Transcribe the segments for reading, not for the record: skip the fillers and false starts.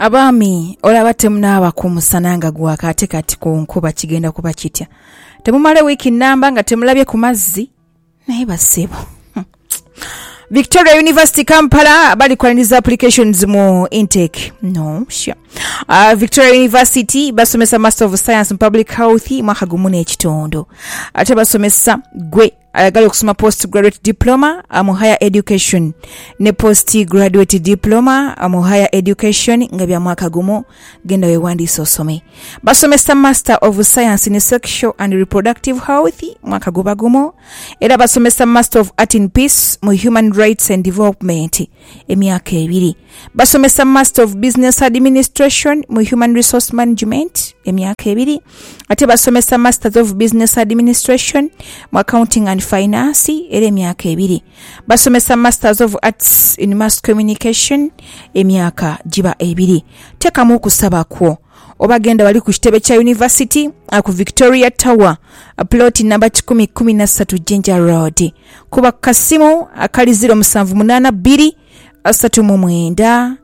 Abami olaba temunaaba ku musananga gwakate kati ku nkuba kigenda kuba kitya. Temumale wiiki namba nga temulabye ku mazzi naye basebo. Victoria University Kampala bali kuandiza applications mu intake. No, sure. Victoria University basomesa Master of Science in Public Health mwaka gumu n'ekitondo. Ate basomesa gwe ayagala okusoma postgraduate diploma mu higher education ne postgraduate diploma mu higher education nga bya mwaka gumu genda wewandiisa osome. Basomesa Master of Science in Sexual and Reproductive Health mwaka gumu. Era basomesa Master of Art in Peace mu Human Rights and Development emyaka 2. Basomesa Master of Business Administration mu Human Resource Management emyaka 2. Ate basomesa Masters of Business Administration mu Accounting and Finance era emyaka 2. Basomesa Masters of Arts in Mass Communication emyaka giba 2. Tekamu okusaba kwo obagenda wali ku kitebe kya University ku Victoria Tower plot number 1013 Jinja Road. Kuba kasimu akali 0782 39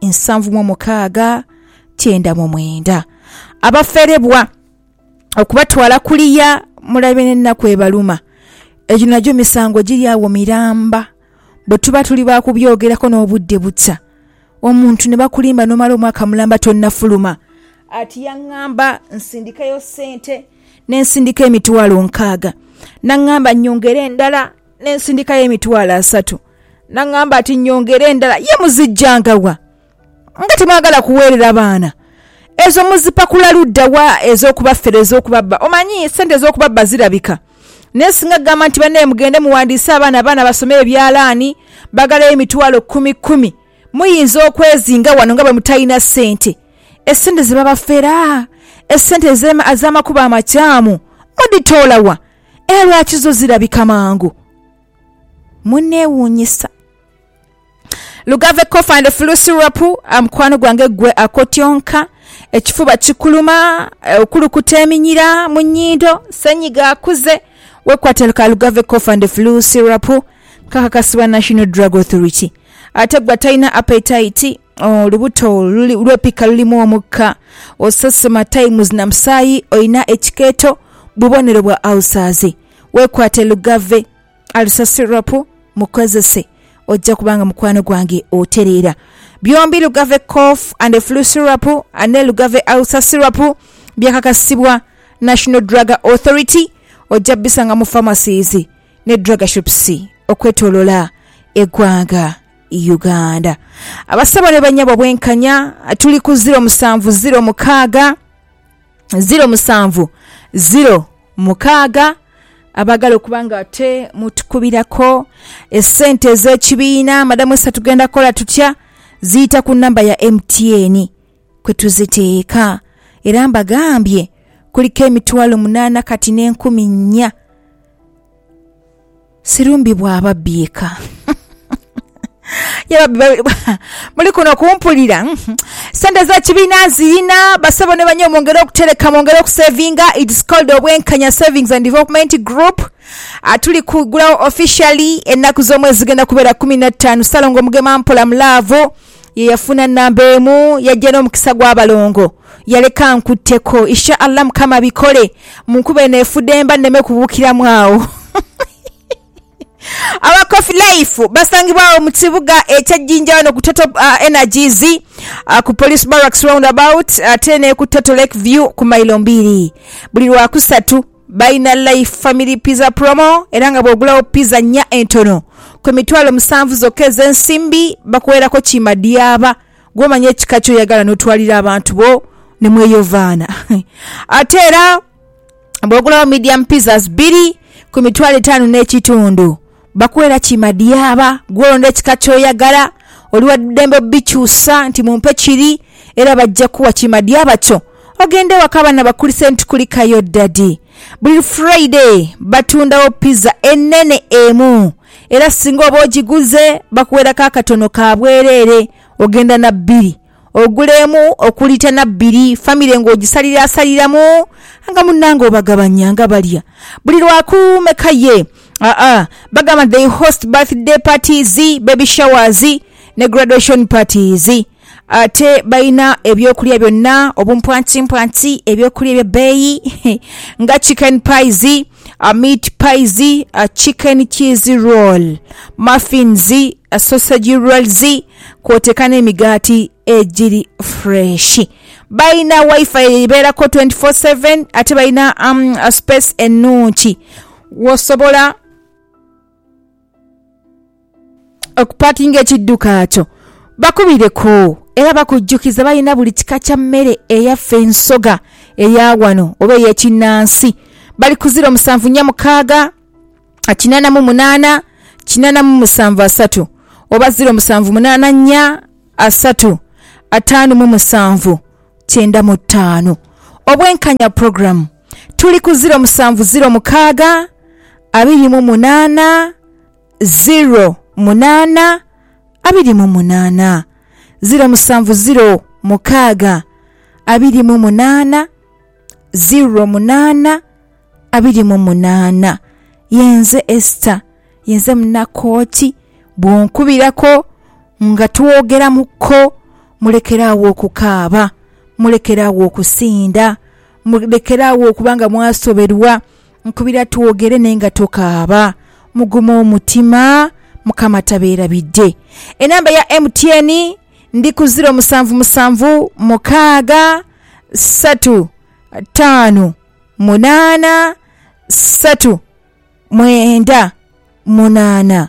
769 abaferebwa okubatwala kuliya mulabe n'ennaku ebaluma. Egyo nagyo misango giri awo miramba bwe tuba tuli bakubyogerako n'obudde butsa omuntu ne bakulimba n'omala omwaka mulamba tonnafuluma ati yaŋŋamba nsindikayo ssente n'ensindika emitwalo 6 naŋŋamba nnyongere endala n'ensindikayo emitwalo 3 naŋŋamba ati nnyongere endala ye muzijjangawa nga temwagala kuweerera baana ezo muzipakula luddawa ez'okubafera ez'okubabba omanyi ssente ez'okubabba zirabika nesinga gamba nti banne mugende muwandiise abaana basome ebyalaani bagalayo emitwalo 10 muyinza okwezinga wano nga bwe mutalina ssente essente ze babafera essente ez'amakubo amakyamu muditoolawa lwaki zo zirabika mangu munneewuunyisa. Lugave Cough and Flu Syrup mukwano gwange gwe akotyonka ekifuba kikuluma okulukuta eminyira mu nnyindo senyiga akuze wekwateleka Lugave Cough and Flu Syrup kakakasibwa National Drug Authority. Ate gwa talina appetite olubuto lwepika lulimu omukka osesema times na musaayi oyina ekikeeto bubonero bwa ulcers wekwate Lugave Ulcer Syrup mukozese ojja kubanga mukwano gwange otereera. Byombi Lugave Cough and Flu Syrup ane Lugave Ulcer Syrup byakakasibwa National Drug Authority ojja bisanga mu pharmacies ne drug shops okwetolola eggwanga Uganda. Abasaba ne banyabo bwenkanya tuli ku 076 abagala okubanga ate mutukubirako essente ez'ekibiina madamu essa tugenda kola tutya ziyita ku namba ya MTN kwe tuziteeka era mbagambye kuliko emitwalo 8 kati n'10,000 sirumbi bw'ababbieka muli kuno kumpulira sente za kibiina zirina basabo ne banyo mwongere okutereka mwongere okusavinga. It's called Obwenkanya Savings and Development Group. Atuli kugulawo officially ennaku z'omwezi zigenda kubeera 15. Salongo Mugema Mpola Mulaavo ye yafuna namba emu yajja n'omukisa gw'abalongo yaleka nkutteko insha Allah Mukama bikole munkube neefudde mba nneme kubuukiramu awo. Our Coffee Life basangibwa mu kibuga ekya Jinja wano ku Total Energies ku Police Barracks roundabout ate ne ku Total Lake View ku mailo 2 buli lwa kusatu Baina Life Family Pizza Promo era nga bwogulawo pizza 4 entono ku mitwalo 7 zokka ez'ensimbi bakuweerako kima dyaba gwomanya ekika kyoyagala n'otwalira abantu bo ne mweyovaana ate era bwogulawo medium pizzas 2 ku mitwalo 5 n'ekitundu bakwera kimadyaba gwolonda ekika kyoyagala oliwaddembe bikyusa nti mumpe kiri era bajja kuwa kimadyaba kyo ogende wakabana bakulise ntukulikayo ddadi. Buli Friday batundawo pizza ennene emu era singa oba ogiguze bakuwerako akatono ka bwereere ogenda na 2 ogulemu okulita na 2 family ng'ogisalirasaliramu nga munnanga obagabanya nga balya buli lwakumekaye bagamba they host birthday parties, baby showers ne graduation parties ate baina ebyokulya byonna obumpwanti ebyokulya byebbeeyi nga chicken pies, meat pies, chicken cheese roll, muffins, sausage rolls, kwoteka n'emigaati egiri fresh. Baina wifi ebeerako 24/7 ate baina space ennungi wosobola okupakinga ekidduka kyo. Bakubireko era bakujjukiza balina buli kika kya mmere eyaffe ensoga eya wano oba ey'ekinnansi. Bali ku 0746 88 873 oba 0784 3 5 7 obwenkanya program tuli ku 0706 28 08 28 070 mukaaga 28 08 28. Yenze Esther, yenze Munakooti, bwonkubirako nga tuwogera muko, mulekerawo okukaaba, mulekerawo okusinda, mulekerawo okubanga mwasoberwa, nkubira tuwogere nenga tokaaba, muguma omutima, Mukama tabeerabidde. Enamba ya MTN ndi ku 077 mukaaga 3 5 8 3 9 8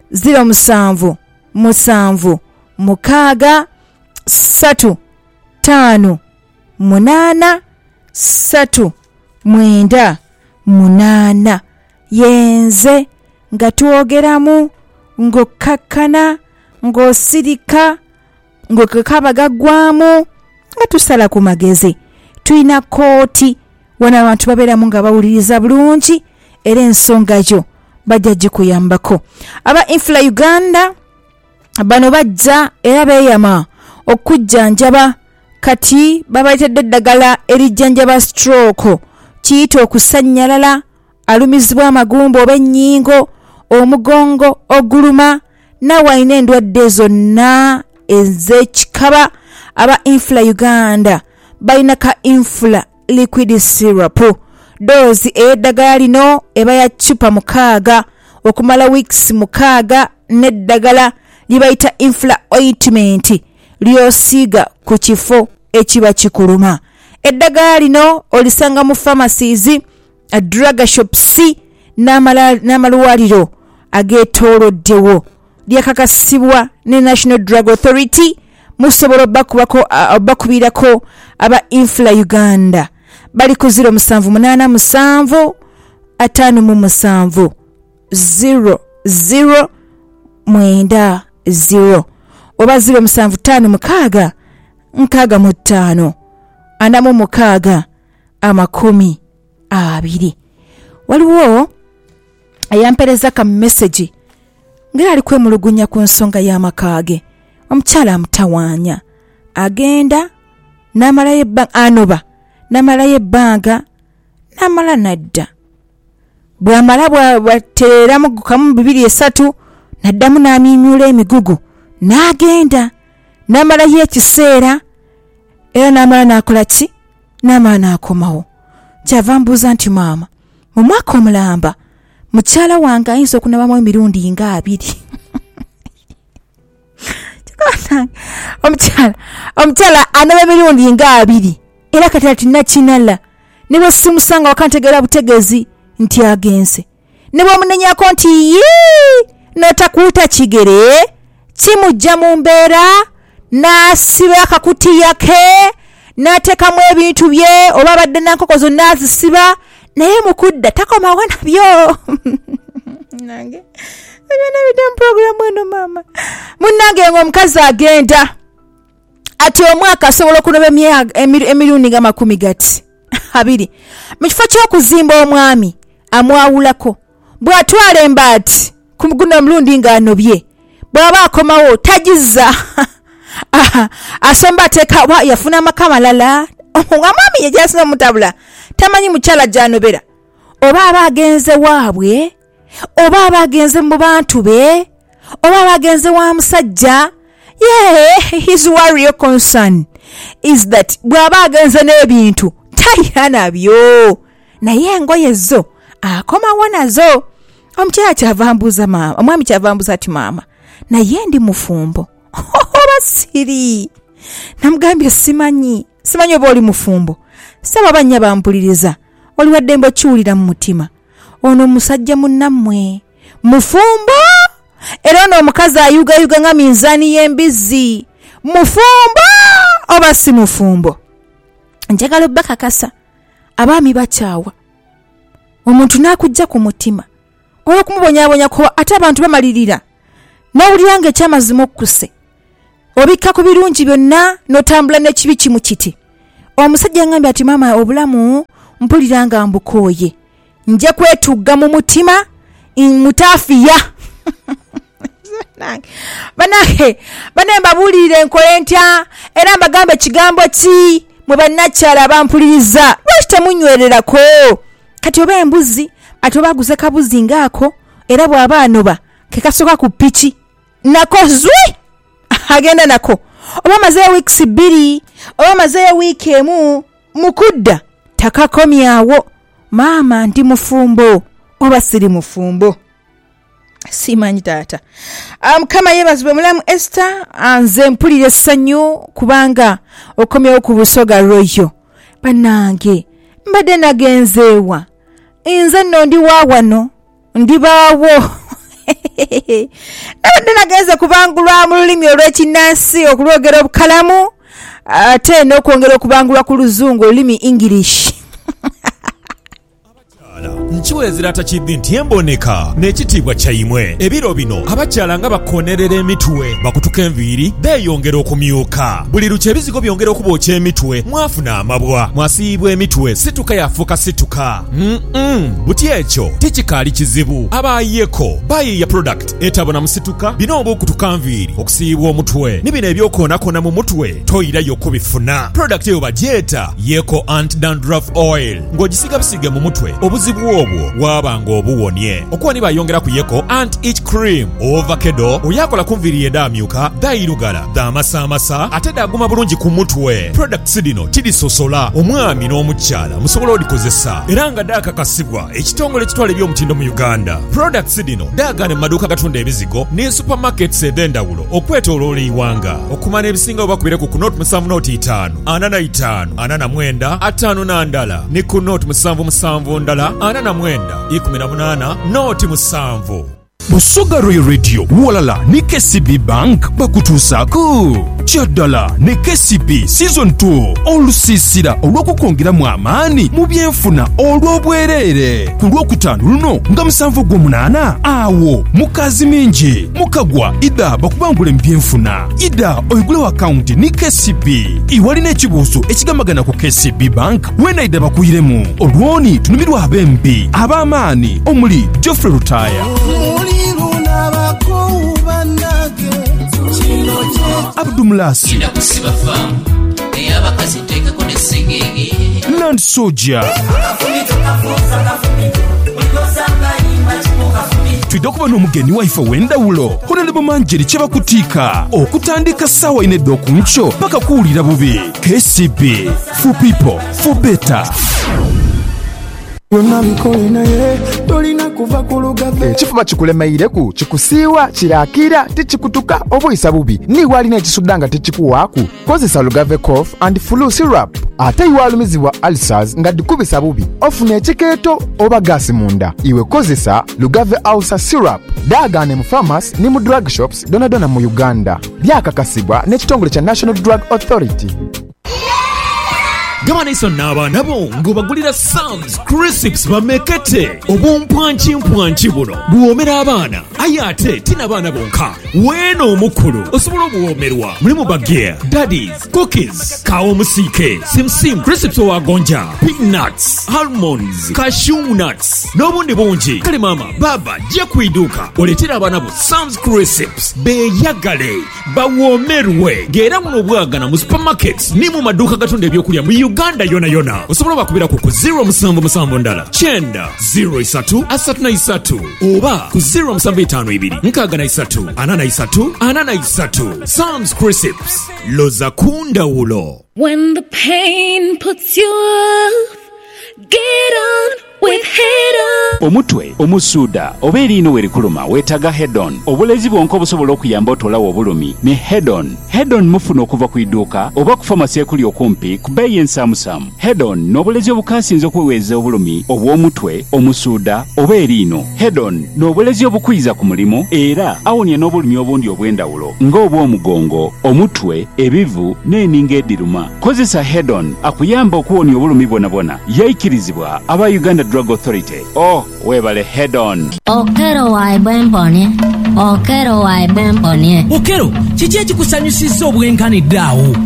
07 7 mukaaga 3 5 8 3 9 8. Yenze nga tuwogeramu ng'okkakkana ng'osirika ng'okakabagaggwamu nga tusala ku magezi. Tuyina kooti wana abantu babeeramu nga bawuliriza bulungi era ensonga yo bajja gikuyambako. Aba Infla Uganda bano bajja era beeyama okujjanjaba kati babayitedde eddagala erijjanjaba stroke kiyita okusannyalala alumizibwa amagumba oba ennyingo omugongo oguluma nawalina endwadde zonna ez'ekikaba. Aba Infla Uganda balina ka Infla liquid syrup doozi ey'eddagala lino eba ya chupa 6 okumala weeks 6 n'eddagala libayita Infla ointment lyosiiga ku kifo ekiba kikuluma. Eddagala lino olisanga mu pharmacies, drug shops n'amalwaliro ageetooloddewo. Lyakakasibwa ne National Drug Authority. Musobola bakubirako aba Infla Uganda bali ku 0787 57 00 90 oba 0756 65 46 20. Waliwo ayampereza ka message ngera ali kwemulugunya ku nsonga y'amakage. Omukyala amutawaanya agenda n'amalayo ebbanga anoba n'amalayo ebbanga n'amala nadda. Bw'amala bwateeramu gukamu 2-3 naddamu n'amimyula emigugu n'agenda n'amalayo ekiseera era n'amala n'akola ki n'amala n'akomawo. Kyava mbuuza nti maama mu mwaka omulamba mukyala wange ayinza okunabamu emirundi nga 2. Omukyala anaba emirundi nga 2 era kati atina kinala ne bwe simusanga wakantegera butegezi nti agenze ne bwe omunenyako nti notakuuta kigere kimujja mu mbeera n'asiba akakutiya ke n'ateekamu ebintu bye oba badde nankoko zonna azisiba naye mukudda takomawo nabyo. Nange ebina bidde program eno mama munnange ng'omukazi agenda ati omwaka asobola okunoba emirundi nga 200 mu kifo ky'okuzimba omwami amwawulako bw'atwala embaati ku guno omulundi ng'anobye bw'aba akomawo tagizza asomba ateeka yafuna amaka malala omwami yejasina omutabula tamanyi mukyala gyanobera oba aba agenze waabwe oba aba agenze mu bantu be oba aba agenze wa musajja his worry or concern is that bw'aba agenze n'ebintu tayina nabyo naye engoye zo akomawo nazo. Omukyala kyavambuza maama, omwami kyavambuza ati maama naye ndi mufumbo. Oba siri. Namugambye simanyi oba oli mufumbo. Saba bannya bampuliriza. Oli wadde mbo kiwulira mu mutima. Ono musajja munnammwe mufumbo. Era ono omukazi ayugayuga nga minzaani y'embizzi. Mufumbo oba si mufumbo. Njagala bakakasa abaami bakyawa. Omuntu n'akujja ku mutima olw'okumubonyaabonya ko ate abantu bamalirira n'owulira ng'ekyamazima okkuse obikka ku birungi byonna n'otambula n'ekibi kimu kiti. Omusajja ngambye ati maama obulamu mpulira nga mbukooye nje kwetugga mu mutima mutaafiya. Banaye mbabuulire nkole ntya era mbagambe ekigambo ki mwe bannakyala abampuliriza lwaki temunywererako. Kati oba embuzi ate oba aguze kabuzi ngaako era bw'aba anoba ke kasoka ku piki nako zwi agenda nako. Oba mazeeyo wiikisi 2 oba mazeeyo wiiki emu mukudda takakomyawo. Maama ndi mufumbo oba siri mufumbo simanyi taata. Mukama yeebazibwe mulamu Esther. Nze mpulira essanyu kubanga okomyewo ku Busoga Royal. Bannange mbadde nagenzeewa nze nno ndi waawano ndi baawo. Nabadde nagenze kubangulwa mu lulimi olw'ekinnansi okulwogera obukalamu ate n'okwongera okubangulwa ku luzungu olulimi English. Nkiwezera takiddi nti emboneka n'ekitiibwa kyayimwe. Ebiro bino abakyala nga bakonerera emitwe bakutuka enviiri beeyongera okumyuka. Buli lukya ebizigo byongera okubookya emitwe mwafuna amabwa mwasiibwa emitwe situka yafuuka situka. Buti ekyo tekikaali kizibu. Abayeko bayiya product etabona musituka bino obukutuka nviiri okusiibwa omutwe ne bino ebyokoonakona mu mutwe toyirayo kubifuna. Product eyo bagyeta Yeko Anti-Dandruff Oil ng'ogisiga bisige mu mutwe obuzibu obwo wabanga obuwonye. Okuwani bayongera ku Yeko Anti-Itch Cream Ovacado oyakola ku nviiri edaamyuka dayirugala damasamasa ate daguma bulungi ku mutwe. Products dino tidisosola omwami n'omukyala musobola odikozesa era nga daakakasibwa ekitongole ekitwala ebyomutindo mu Uganda. Products dino daagane mu maduuka gatunda ebizigo ne supermarkets ed'endawulo okwetooloola iwanga. Okumana ebisinga obakubire ku Note 7 45 49 50 ndala ne ku Note 7 ndala 49 Note 7. Busoga Royal Radio walala ne KCB Bank bakutuusaako kyaddala ne KCB Season 2 olusiisira olw'okukongeramu amaani mu byenfuna olw'obwereere ku Lwokutaano luno nga 7/8 awo mukazi mingi mukagwa ida bakubangula mu byenfuna ida oyigulewo akawunti ne KCB iwalina ekibuuzo ekigamagana ku KCB Bank wenaida bakuyiremu olwoni tunumirwa abembi ab'amaani omuli Geoffrey Rutaya Abdumulasi Land Soldier twidde okuba n'omugeni waife w'endawulo Honorable Manjeri kye bakutiika okutandika ssaawa 4 okunkyo paka kuwulira bubi. KCB for people for better. Ekifuba kikulemeireku kikusiiwa kirakira tikikutuka obuyisa bubi niwalina ekisudda nga tekikuwaaku kozesa Lugave cough and flu syrup ate iwalumizibwa ulcers nga dikubisa bubi ofuna ekikeeto oba gaasi munda iwe kozesa Lugave ulcer syrup daagane mu pharmacy ne mu drug shops donadona mu Uganda byakakasibwa n'ekitongole kya National Drug Authority. Gama naiso n'abaana bo ng'obagulira Sam's Crisps bamekete obumpwanki buno buwoomera abaana aye ate tina baana bonka weeno omukulu osobola obuwoomerwa mulimu bageya daddies cookies kawo musike simsim crisps owagonja peanuts almonds cashew nuts n'obundi bungi kale maama baba jja kwiduuka oleetera abaana bo Sam's Crisps beeyagale bawoomerwe ng'era muno obwagana mu supermarkets ne mu maduuka gatunda ebyokulya mu Uganda yona osobola bakubira ku 077 ndala 903 oba ku 0752 63 83 Sam's Crisps loza kundawulo. When the pain puts you off, get on with Head-On. Omutwe, omusuuda oba eriino werikuluma weetaga Head-On. Obulezi bwonka obusobola okuyamba otolawo obulumi ne Head-On. Head-On mufuna okuva ku idduuka oba ku famasi ekuli okumpi ku bbeeyi ensaamusaamu. Head-On n'obulezi obukaasinze okuweweeza obulumi obw'omutwe, omusuuda oba eriino. Head-On n'obulezi obukwiza ku mulimu era awonya n'obulumi obundi obw'endawulo ng'obw'omugongo, omutwe, ebivu n'eninga ediruma. Kozesa Head-On akuyamba okuwonya obulumi bwonabwona. Yayikirizibwa aba Uganda Drug Authority. Webale Head-On. Okero waibemponie. Okero, kiki ekikusanyusizza obwenkanidde awo?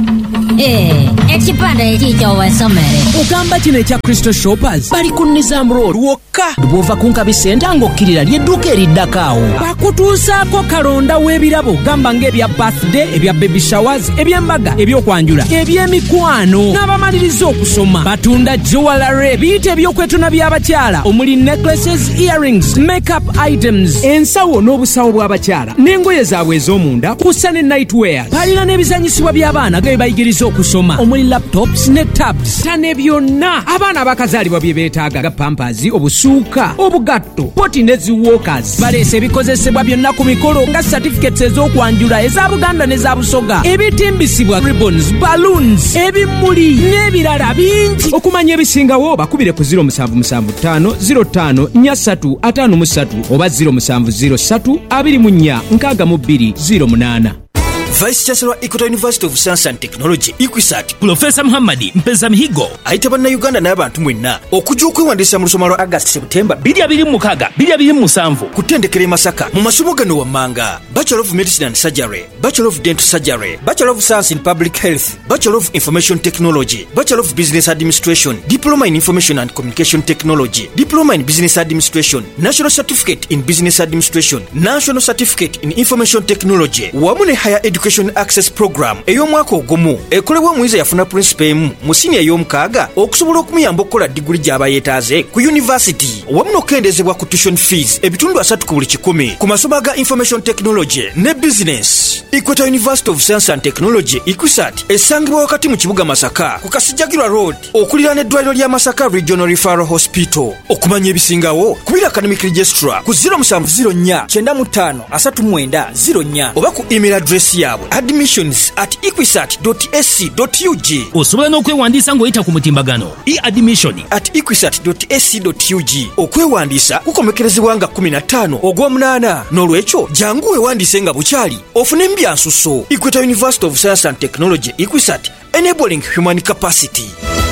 Ekipande ekikyo wesomere. Ogamba kino ekya Crystal Shoppers bali ku Nizam Road wokka. Bw'ova ku Nkabi Center ng'okkirira ly'edduuka eriddako awo. Bakutuusaako kalonda w'ebirabo gamba ng'ebya birthday, ebya baby showers, eby'embaga, eby'okwanjula, eby'emikwano n'abamaliriza okusoma. Batunda jewelry, biyite ebyokwetuna by'abakyala omuli necklaces, earrings, makeup items, ensawo n'obusawo bw'abakyala n'engoye zaabwe ez'omunda kussa ne nightwear. Balina n'ebizanyisibwa by'abaana ge bayigiriza okusoma omuli laptops ne tabs. Tane byonna abaana abakazaalibwa bye beetaaga ga pampers, obusuuka, obugatto, poti ne ziwalkers. Baleese ebikozesebwa byonna ku mikolo nga certificates ez'okwanjula eza Buganda n'eza Busoga, ebitimbisibwa ribbons, balloons, ebimuli n'ebirala bingi. Okumanya ebisingawo bakubire ku 0775 05 4353 oba 0703 24 6208. Vice Chancellor Equator University of Science and Technology IQUISAT Professor Muhammad Mpeza Mihigo ayita bannayuganda n'abantu mwenna okujja okwewandiisa mu lusoma lwa August September 2026 2027 ku ttendekero e Masaka mu masomo gano wammanga: Bachelor of Medicine and Surgery, Bachelor of Dental Surgery, Bachelor of Science in Public Health, Bachelor of Information Technology, Bachelor of Business Administration, Diploma in Information and Communication Technology, Diploma in Business Administration, National Certificate in Business Administration, National Certificate in Information Technology wamu ne Higher Education Access Program ey'omwaka ogumu ekolebwa omuyizi yafuna principal emu mu senior y'omukaaga okusobola okumuyamba okukola diguli gy'aba yeetaaze ku university wamu n'okendezebwa ku tuition fees ebitundu 3 ku buli 100 ku masomo ga Information Technology ne Business. Equator University of Science and Technology IQUISAT esangibwa wakati mu kibuga Masaka ku Kasijjagirwa Road okuliraana eddwaliro lya Masaka Regional Referral Hospital. Okumanya ebisingawo kubira Academic Registrar ku 0704 95 39 oba ku email address yaabwe admissions@equisat.ac.ug. osobola n'okwewandiisa ng'oyita ku mutimbagano e-admission@equisat.ac.ug. okwewandiisa kukomekerezebwa nga 15 ogw'omunaana, n'olwekyo jangu weewandiise nga bukyali ofune mbyansuso. Equator University of Science and Technology IQUISAT, enabling human capacity.